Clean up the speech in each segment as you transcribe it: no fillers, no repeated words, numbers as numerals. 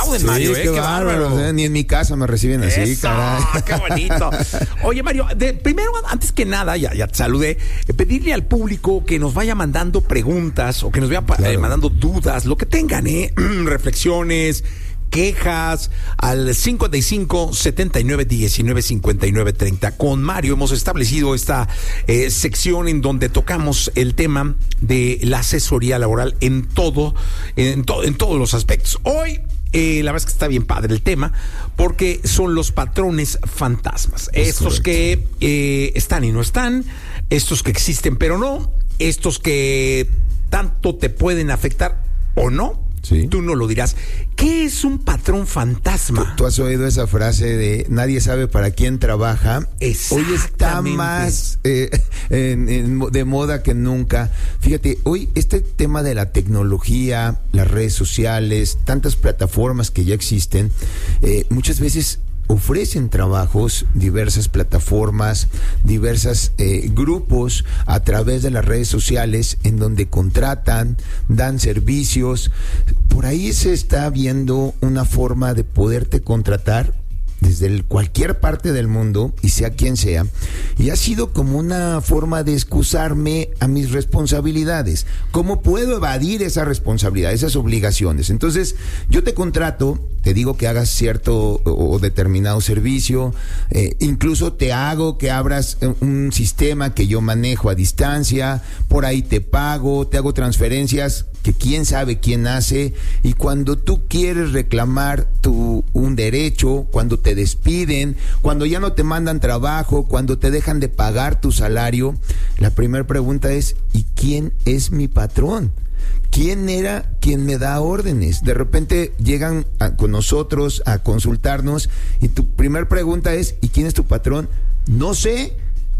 aplauden, Sí, Mario, qué bárbaro. Ni en mi casa me reciben así, Eso, caray. qué bonito. Oye, Mario, primero, antes que nada, ya te saludé, pedirle al público que nos vaya mandando preguntas o que nos vaya mandando dudas, lo que tengan, reflexiones, quejas, al 55 79 19 59 30. Con Mario hemos establecido esta sección en donde tocamos el tema de la asesoría laboral en todos los aspectos. Hoy la verdad es que está bien padre el tema, porque son los patrones fantasmas. Estos correcto. Que están y no están, estos que existen pero no, estos que tanto te pueden afectar o no. Sí. Tú no lo dirás. ¿Qué es un patrón fantasma? ¿Tú has oído esa frase de nadie sabe para quién trabaja? Hoy está más de moda que nunca. Fíjate, hoy este tema de la tecnología, las redes sociales, tantas plataformas que ya existen, muchas veces ofrecen trabajos, diversas plataformas, diversos grupos a través de las redes sociales en donde contratan, dan servicios. Por ahí se está viendo una forma de poderte contratar desde cualquier parte del mundo, y sea quien sea, y ha sido como una forma de excusarme a mis responsabilidades. ¿Cómo puedo evadir esa responsabilidad, esas obligaciones? Entonces, yo te contrato, te digo que hagas cierto o determinado servicio, incluso te hago que abras un sistema que yo manejo a distancia, por ahí te pago, te hago transferencias que quién sabe quién hace, y cuando tú quieres reclamar un derecho, cuando te despiden, cuando ya no te mandan trabajo, cuando te dejan de pagar tu salario, la primera pregunta es: ¿y quién es mi patrón? ¿Quién era quien me da órdenes? De repente llegan con nosotros a consultarnos y tu primera pregunta es: ¿y quién es tu patrón? No sé,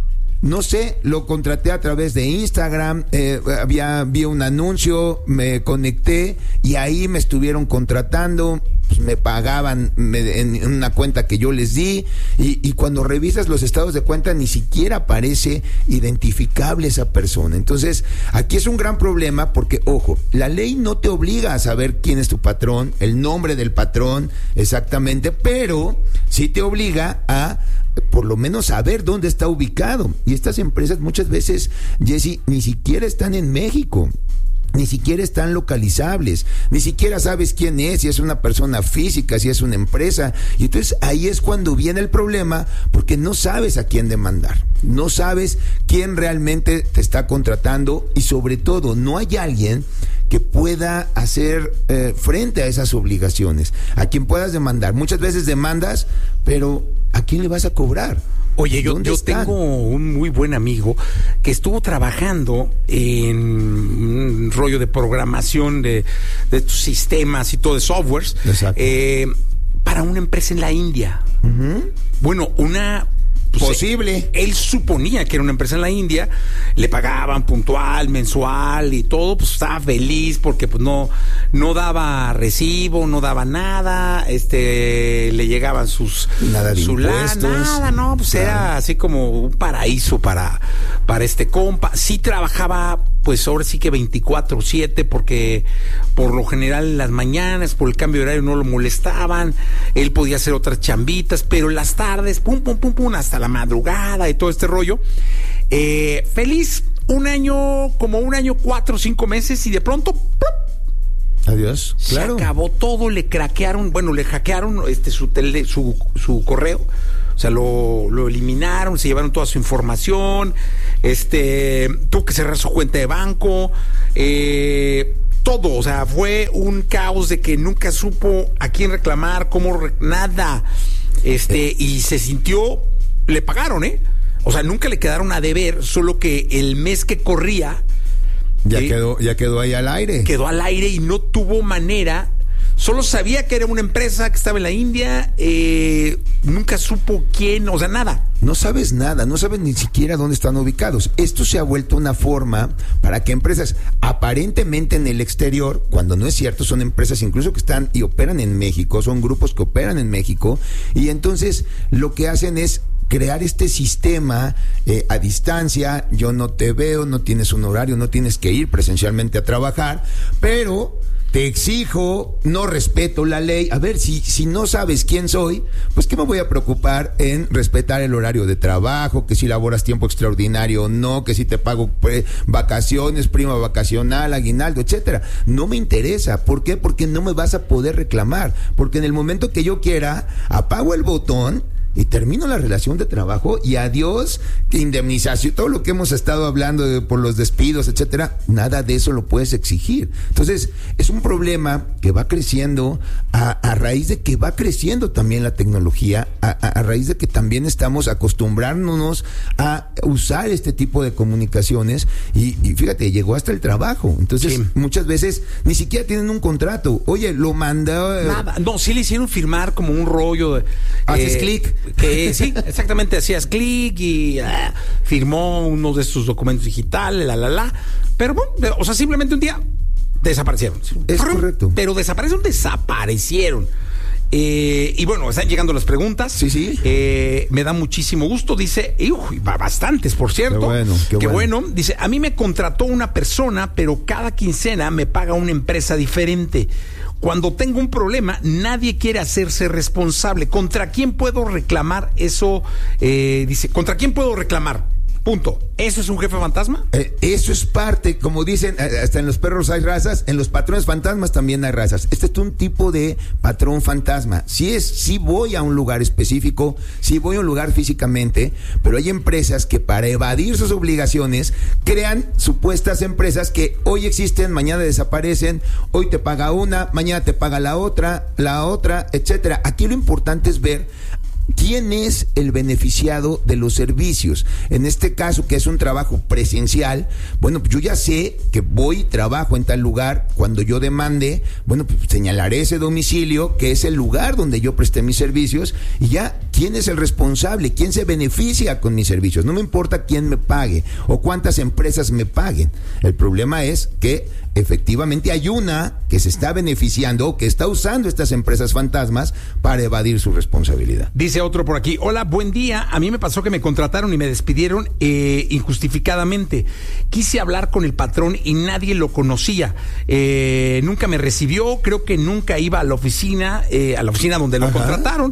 lo contraté a través de Instagram, vi un anuncio, me conecté y ahí me estuvieron contratando, pues me pagaban en una cuenta que yo les di, y cuando revisas los estados de cuenta ni siquiera aparece identificable esa persona. Entonces, aquí es un gran problema porque, ojo, la ley no te obliga a saber quién es tu patrón, el nombre del patrón exactamente, pero sí te obliga a por lo menos saber dónde está ubicado. Y estas empresas muchas veces, Jessy, ni siquiera están en México, ni siquiera están localizables, ni siquiera sabes quién es, si es una persona física, si es una empresa. Y entonces ahí es cuando viene el problema, porque no sabes a quién demandar, no sabes quién realmente te está contratando, y sobre todo no hay alguien que pueda hacer frente a esas obligaciones, a quien puedas demandar. Muchas veces demandas, pero ¿a quién le vas a cobrar? Oye, yo tengo un muy buen amigo que estuvo trabajando en un rollo de programación de sistemas y todo, de softwares, para una empresa en la India. Uh-huh. Bueno, posible. Él suponía que era una empresa en la India, le pagaban puntual, mensual y todo, pues estaba feliz porque pues no daba recibo, no daba nada, le llegaban su lana, no, pues claro. Era así como un paraíso para este compa. Sí trabajaba, pues ahora sí que 24/7, porque por lo general en las mañanas, por el cambio de horario, no lo molestaban. Él podía hacer otras chambitas, pero en las tardes, pum, hasta la madrugada y todo este rollo. Feliz, un año, 4 o 5 meses, y de pronto, ¡plup! Adiós. Claro. Se acabó todo, le hackearon su correo. O sea, lo eliminaron, se llevaron toda su información, tuvo que cerrar su cuenta de banco, todo, o sea, fue un caos de que nunca supo a quién reclamar, nada, y se sintió, le pagaron, o sea, nunca le quedaron a deber, solo que el mes que corría ya quedó ahí al aire. Quedó al aire y no tuvo manera. Solo sabía que era una empresa que estaba en la India, nunca supo quién, o sea, nada. No sabes nada, no sabes ni siquiera dónde están ubicados. Esto se ha vuelto una forma para que empresas aparentemente en el exterior, cuando no es cierto, son empresas incluso que están y operan en México, son grupos que operan en México, y entonces lo que hacen es crear este sistema a distancia. Yo no te veo, no tienes un horario, no tienes que ir presencialmente a trabajar, pero te exijo, no respeto la ley. A ver, si no sabes quién soy, pues ¿qué me voy a preocupar en respetar el horario de trabajo, que si laboras tiempo extraordinario o no, que si te pago vacaciones, prima vacacional, aguinaldo, etcétera? No me interesa. ¿Por qué? Porque no me vas a poder reclamar. Porque en el momento que yo quiera, apago el botón y termino la relación de trabajo y adiós, indemnización, todo lo que hemos estado hablando por los despidos, etcétera, nada de eso lo puedes exigir. Entonces, es un problema que va creciendo a raíz de que va creciendo también la tecnología, a raíz de que también estamos acostumbrándonos a usar este tipo de comunicaciones y fíjate, llegó hasta el trabajo. Entonces, sí, muchas veces ni siquiera tienen un contrato. Oye, lo mandó... Nada, no, sí le hicieron firmar como un rollo. Haces clic. Que sí, exactamente, hacías clic y firmó uno de estos documentos digitales, pero bueno, o sea, simplemente un día desaparecieron. Es correcto. Pero desaparecieron. Y bueno, están llegando las preguntas. Sí. Me da muchísimo gusto. Dice, bastantes, por cierto. Qué bueno. Dice, a mí me contrató una persona, pero cada quincena me paga una empresa diferente. Cuando tengo un problema, nadie quiere hacerse responsable. ¿Contra quién puedo reclamar eso? Dice, ¿contra quién puedo reclamar? Punto. ¿Eso es un jefe fantasma? Eso es parte, como dicen, hasta en los perros hay razas, en los patrones fantasmas también hay razas. Este es un tipo de patrón fantasma. Sí voy a un lugar específico, sí voy a un lugar físicamente, pero hay empresas que para evadir sus obligaciones crean supuestas empresas que hoy existen, mañana desaparecen, hoy te paga una, mañana te paga la otra, etcétera. Aquí lo importante es ver ¿quién es el beneficiado de los servicios? En este caso, que es un trabajo presencial, bueno, pues yo ya sé que voy, trabajo en tal lugar, cuando yo demande, bueno, pues señalaré ese domicilio, que es el lugar donde yo presté mis servicios, y ya, ¿quién es el responsable? ¿Quién se beneficia con mis servicios? No me importa quién me pague o cuántas empresas me paguen. El problema es que efectivamente hay una que se está beneficiando o que está usando estas empresas fantasmas para evadir su responsabilidad. Dice otro por aquí, hola, buen día, a mí me pasó que me contrataron y me despidieron injustificadamente. Quise hablar con el patrón y nadie lo conocía. Nunca me recibió, creo que nunca iba a la oficina donde lo contrataron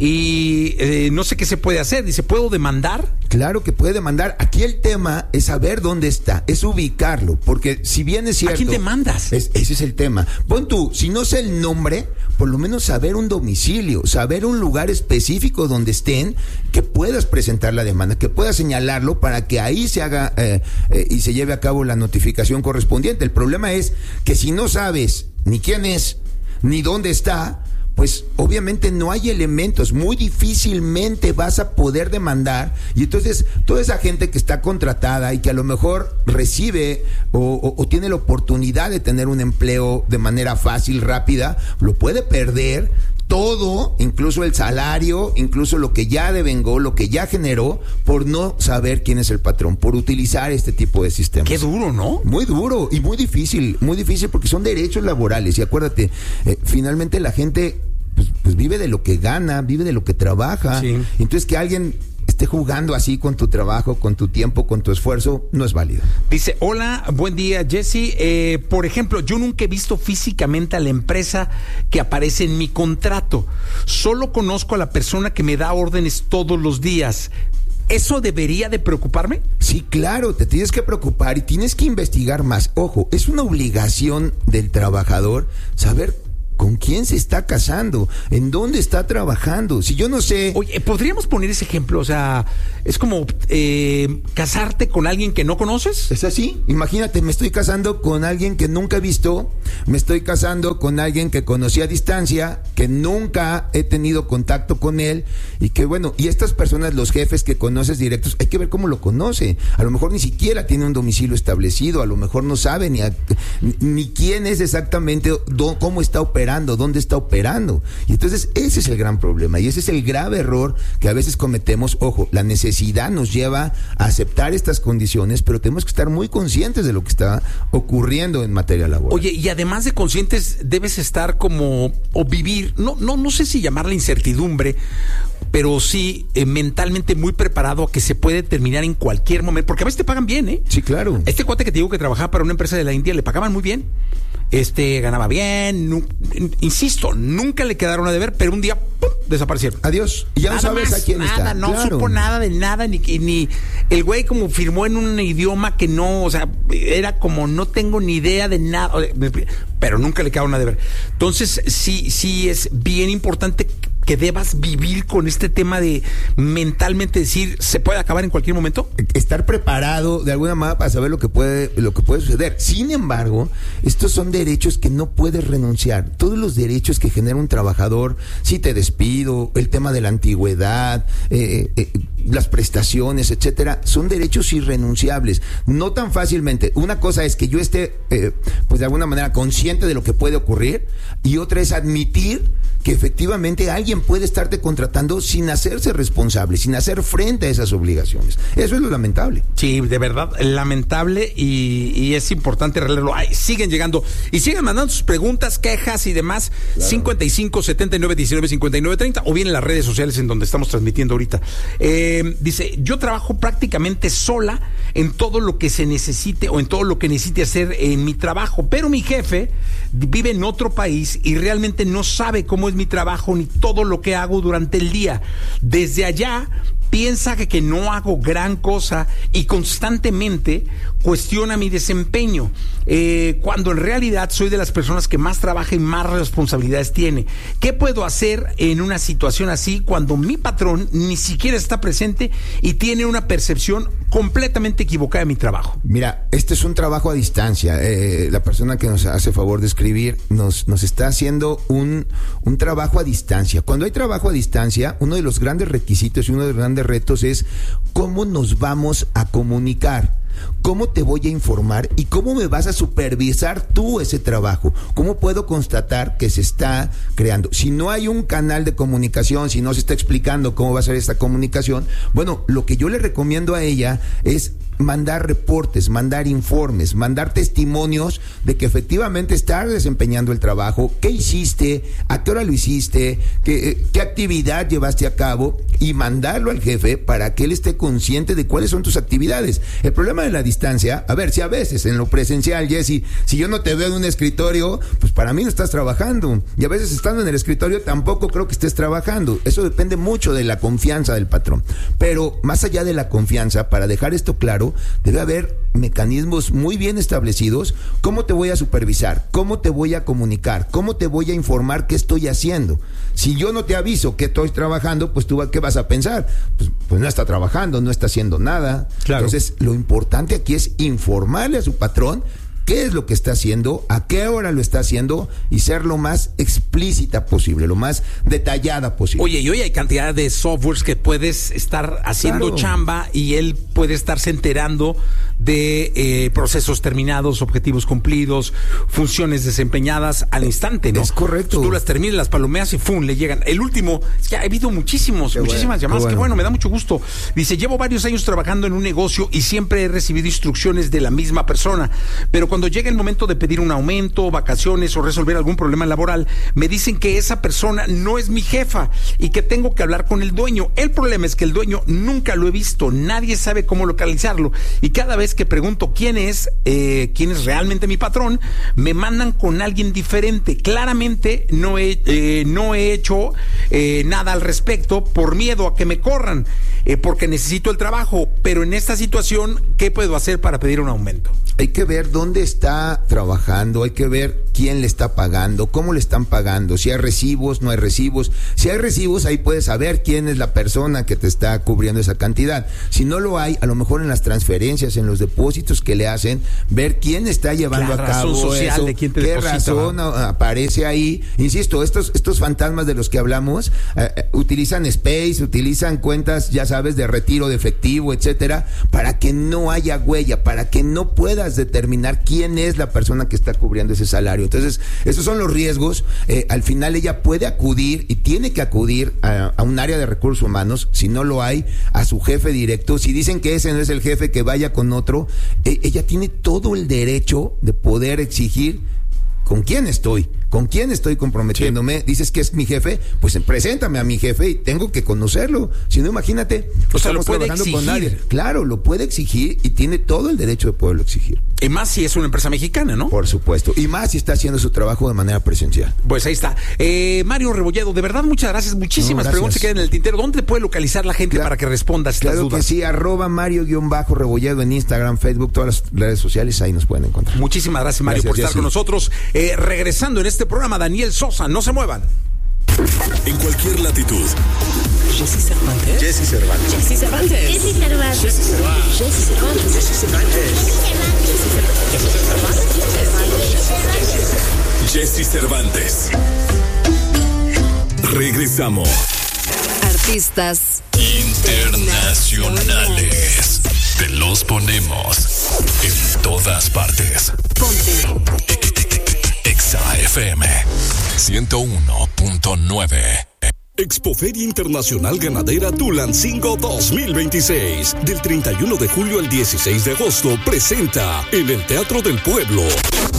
y no sé qué se puede hacer. Dice, ¿puedo demandar? Claro que puede demandar. Aquí el tema es saber dónde está, es ubicarlo, porque si bien es cierto... ¿A quién demandas? Ese es el tema. Pon tú, si no sé el nombre, por lo menos saber un domicilio, saber un lugar específico donde estén, que puedas presentar la demanda, que puedas señalarlo para que ahí se haga y se lleve a cabo la notificación correspondiente. El problema es que si no sabes ni quién es, ni dónde está, pues obviamente no hay elementos, muy difícilmente vas a poder demandar, y entonces toda esa gente que está contratada y que a lo mejor recibe o tiene la oportunidad de tener un empleo de manera fácil, rápida, lo puede perder todo, incluso el salario, incluso lo que ya devengó, lo que ya generó, por no saber quién es el patrón, por utilizar este tipo de sistemas. Qué duro, ¿no? Muy duro y muy difícil porque son derechos laborales. Y acuérdate, finalmente la gente pues vive de lo que gana, vive de lo que trabaja. Sí. Entonces que alguien esté jugando así con tu trabajo, con tu tiempo, con tu esfuerzo, no es válido. Dice, hola, buen día, Jesse. Por ejemplo, yo nunca he visto físicamente a la empresa que aparece en mi contrato. Solo conozco a la persona que me da órdenes todos los días. ¿Eso debería de preocuparme? Sí, claro, te tienes que preocupar y tienes que investigar más. Ojo, es una obligación del trabajador saber ¿con quién se está casando? ¿En dónde está trabajando? Si yo no sé... Oye, ¿podríamos poner ese ejemplo? O sea, es como casarte con alguien que no conoces. Es así. Imagínate, me estoy casando con alguien que nunca he visto, me estoy casando con alguien que conocí a distancia, que nunca he tenido contacto con él, y que bueno, y estas personas, los jefes que conoces directos, hay que ver cómo lo conoce. A lo mejor ni siquiera tiene un domicilio establecido, a lo mejor no sabe ni quién es exactamente, cómo está operando, dónde está operando. Y entonces ese es el gran problema y ese es el grave error que a veces cometemos. Ojo, la necesidad nos lleva a aceptar estas condiciones, pero tenemos que estar muy conscientes de lo que está ocurriendo en materia laboral. Oye, y además de conscientes, debes estar como, o vivir, no sé si llamarla incertidumbre, pero sí mentalmente muy preparado a que se puede terminar en cualquier momento, porque a veces te pagan bien, ¿eh? Sí, claro. Este cuate que te digo que trabajaba para una empresa de la India, le pagaban muy bien. ganaba bien, insisto, nunca le quedaron a deber, pero un día ¡pum!, desaparecieron. Adiós. Y ya nada no sabes más, a quién nada, está. No claro. supo nada de nada, ni el güey como firmó en un idioma que no, o sea, era como no tengo ni idea de nada, pero nunca le quedaron a deber. Entonces, sí es bien importante que debas vivir con este tema de mentalmente decir, ¿se puede acabar en cualquier momento? Estar preparado de alguna manera para saber lo que puede suceder. Sin embargo, estos son derechos que no puedes renunciar. Todos los derechos que genera un trabajador, si te despido, el tema de la antigüedad, las prestaciones, etcétera, son derechos irrenunciables. No tan fácilmente. Una cosa es que yo esté, pues de alguna manera consciente de lo que puede ocurrir, y otra es admitir que efectivamente alguien puede estarte contratando sin hacerse responsable, sin hacer frente a esas obligaciones. Eso es lo lamentable. Sí, de verdad, lamentable, y es importante releerlo. Ay, siguen llegando y siguen mandando sus preguntas, quejas y demás. Claro. 55 79 19 59 30 o bien en las redes sociales en donde estamos transmitiendo ahorita. Dice, yo trabajo prácticamente sola en todo lo que se necesite o en todo lo que necesite hacer en mi trabajo, pero mi jefe vive en otro país y realmente no sabe cómo es mi trabajo ni todo lo que hago durante el día. Desde allá piensa que no hago gran cosa y constantemente cuestiona mi desempeño, cuando en realidad soy de las personas que más trabaja y más responsabilidades tiene. ¿Qué puedo hacer en una situación así cuando mi patrón ni siquiera está presente y tiene una percepción completamente equivocada de mi trabajo? Mira, este es un trabajo a distancia. La persona que nos hace favor de escribir nos está haciendo un trabajo a distancia. Cuando hay trabajo a distancia, uno de los grandes requisitos y uno de los grandes retos es cómo nos vamos a comunicar. ¿Cómo te voy a informar y cómo me vas a supervisar tú ese trabajo? ¿Cómo puedo constatar que se está creando? Si no hay un canal de comunicación, si no se está explicando cómo va a ser esta comunicación, bueno, lo que yo le recomiendo a ella es mandar reportes, mandar informes, mandar testimonios de que efectivamente estás desempeñando el trabajo, qué hiciste, a qué hora lo hiciste, qué actividad llevaste a cabo, y mandarlo al jefe para que él esté consciente de cuáles son tus actividades. El problema de la distancia, a ver, si a veces en lo presencial, Jesse, si yo no te veo en un escritorio, pues para mí no estás trabajando, y a veces estando en el escritorio tampoco creo que estés trabajando. Eso depende mucho de la confianza del patrón, pero más allá de la confianza, para dejar esto claro, debe haber mecanismos muy bien establecidos. ¿Cómo te voy a supervisar? ¿Cómo te voy a comunicar? ¿Cómo te voy a informar qué estoy haciendo? Si yo no te aviso que estoy trabajando, pues tú, ¿qué vas a pensar? Pues no está trabajando, no está haciendo nada. Claro. Entonces, lo importante aquí es informarle a su patrón qué es lo que está haciendo, a qué hora lo está haciendo, y ser lo más explícita posible, lo más detallada posible. Oye, y hoy hay cantidad de softwares que puedes estar haciendo, claro, chamba, y él puede estarse enterando de procesos terminados, objetivos cumplidos, funciones desempeñadas al instante, ¿no? Es correcto. Tú las terminas, las palomeas y ¡fum!, le llegan. El último, es que ha habido muchísimas llamadas, qué bueno, me da mucho gusto. Dice, llevo varios años trabajando en un negocio y siempre he recibido instrucciones de la misma persona, pero cuando llega el momento de pedir un aumento, vacaciones o resolver algún problema laboral, me dicen que esa persona no es mi jefa y que tengo que hablar con el dueño. El problema es que el dueño nunca lo he visto, nadie sabe cómo localizarlo, y cada vez que pregunto quién es realmente mi patrón, me mandan con alguien diferente. Claramente no he hecho nada al respecto por miedo a que me corran, porque necesito el trabajo, pero en esta situación, ¿qué puedo hacer para pedir un aumento? Hay que ver dónde está trabajando, hay que ver quién le está pagando, cómo le están pagando, si hay recibos, no hay recibos. Si hay recibos, ahí puedes saber quién es la persona que te está cubriendo esa cantidad. Si no lo hay, a lo mejor en las transferencias, en los depósitos que le hacen, ver quién está llevando a cabo social eso, de quién te qué deposita, razón aparece ahí. Insisto, estos fantasmas de los que hablamos utilizan Space, utilizan cuentas, ya sabes, de retiro de efectivo, etcétera, para que no haya huella, para que no puedas determinar quién es la persona que está cubriendo ese salario. Entonces, esos son los riesgos. Al final ella puede acudir y tiene que acudir a un área de recursos humanos, si no lo hay, a su jefe directo. Si dicen que ese no es el jefe, que vaya con otro. Ella tiene todo el derecho de poder exigir con quién estoy, ¿Con quién estoy comprometiéndome? Dices que es mi jefe, pues preséntame a mi jefe y tengo que conocerlo. Si no, imagínate, lo puede exigir. Con nadie. Claro, lo puede exigir y tiene todo el derecho de poderlo exigir. Y más si es una empresa mexicana, ¿no? Por supuesto. Y más si está haciendo su trabajo de manera presencial. Pues ahí está. Mario Rebolledo, de verdad, muchas gracias. Muchísimas preguntas se quedan en el tintero. ¿Dónde puede localizar la gente para que responda a estas dudas? Claro que sí, @Mario_Rebolledo en Instagram, Facebook, todas las redes sociales, ahí nos pueden encontrar. Muchísimas gracias, Mario, por estar con nosotros. Regresando en este programa, Daniel Sosa, no se muevan. En cualquier latitud. Jessy Cervantes. Jessy Cervantes. Jessy Cervantes. Jessy Cervantes. Jessy Cervantes. Jessy Cervantes. Jessy Cervantes. Jessy Cervantes. Regresamos. Artistas internacionales. Te los ponemos en todas partes. Ponte Exa FM 101.9. Expoferia Internacional Ganadera Tulancingo 2026. Del 31 de julio al 16 de agosto presenta en el Teatro del Pueblo